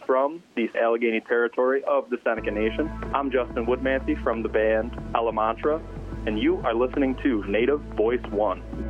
from the Allegheny territory of the Seneca Nation. I'm Justin Woodmancy from the band Alamantra, and you are listening to Native Voice One.